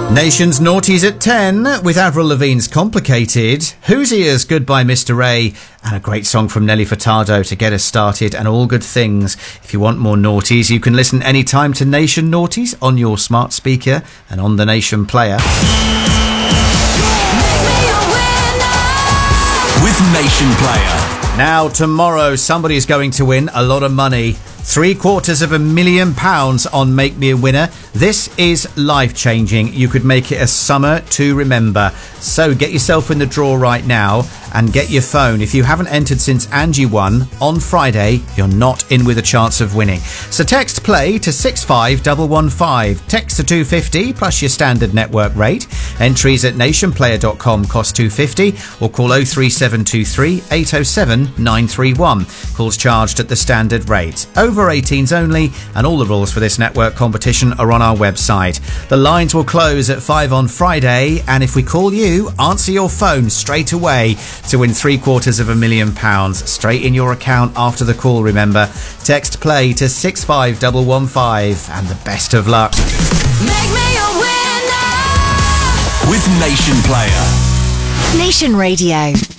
Nation's Naughties at 10 with Avril Lavigne's Complicated, Whose Ears, Goodbye Mr. Ray, and a great song from Nelly Furtado to get us started, and all good things. If you want more Naughties, you can listen anytime to Nation Naughties on your smart speaker and on the Nation player. With Nation Player. Now, tomorrow, somebody is going to win a lot of money. £750,000 on Make Me a Winner. This is life-changing. You could make it a summer to remember. So get yourself in the draw right now and get your phone. If you haven't entered since Angie won on Friday, you're not in with a chance of winning. So text play to 65115. Text to 250 plus your standard network rate. Entries at nationplayer.com cost $2.50 or call 03723 807 931. Calls charged at the standard rate. Over 18s only, and all the rules for this network competition are on our website. The lines will close at 5 on Friday, and if we call you, answer your phone straight away to win £750,000 straight in your account after the call, remember. Text play to 65115 and the best of luck. Make me a winner with Nation Player. Nation Radio.